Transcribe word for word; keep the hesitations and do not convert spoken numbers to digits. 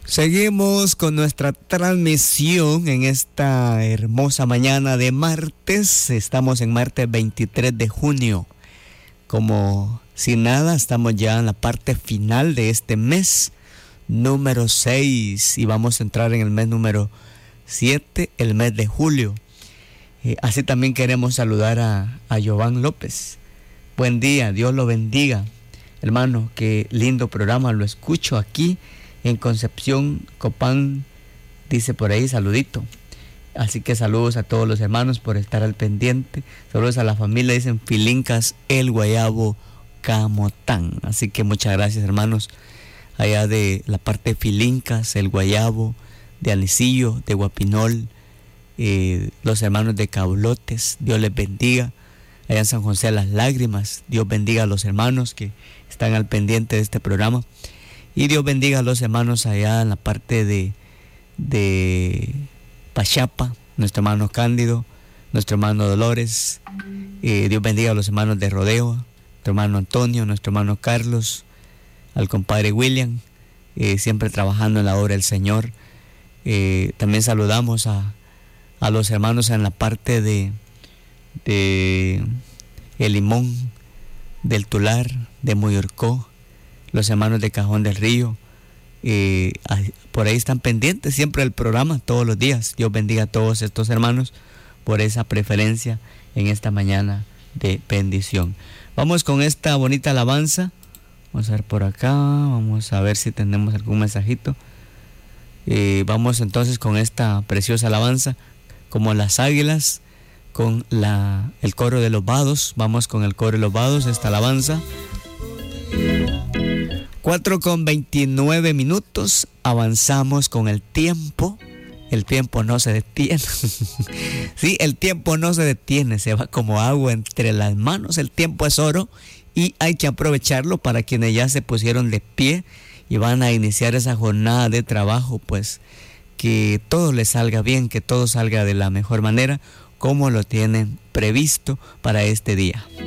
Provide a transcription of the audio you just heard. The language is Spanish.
Seguimos con nuestra transmisión en esta hermosa mañana de martes. Estamos en martes veintitrés de junio. Como si nada, estamos ya en la parte final de este mes número seis y vamos a entrar en el mes número siete, el mes de julio. Eh, así también queremos saludar a, a Giovanni López. Buen día, Dios lo bendiga. Hermano, qué lindo programa, lo escucho aquí en Concepción, Copán, dice por ahí, saludito. Así que saludos a todos los hermanos por estar al pendiente. Saludos a la familia, dicen Filincas, El Guayabo, Camotán. Así que muchas gracias, hermanos, allá de la parte de Filincas, El Guayabo, de Anicillo, de Guapinol, eh, los hermanos de Cablotes, Dios les bendiga. Allá en San José Las Lágrimas, Dios bendiga a los hermanos que están al pendiente de este programa. Y Dios bendiga a los hermanos allá en la parte de, de Pachapa, nuestro hermano Cándido, nuestro hermano Dolores. Eh, Dios bendiga a los hermanos de Rodeo, nuestro hermano Antonio, nuestro hermano Carlos, al compadre William, eh, siempre trabajando en la obra del Señor. Eh, también saludamos a, a los hermanos en la parte de, de El Limón, del Tular, de Moyorcó, los hermanos de Cajón del Río. Eh, por ahí están pendientes siempre del programa, todos los días. Dios bendiga a todos estos hermanos por esa preferencia en esta mañana de bendición. Vamos con esta bonita alabanza. Vamos a ver por acá, vamos a ver si tenemos algún mensajito. Eh, vamos entonces con esta preciosa alabanza, como las águilas, con la, el coro de los vados. Vamos con el coro de los vados, esta alabanza. cuatro con veintinueve minutos, avanzamos con el tiempo. El tiempo no se detiene. Sí, el tiempo no se detiene, se va como agua entre las manos. El tiempo es oro y hay que aprovecharlo. Para quienes ya se pusieron de pie y van a iniciar esa jornada de trabajo, pues que todo les salga bien, que todo salga de la mejor manera, como lo tienen previsto para este día.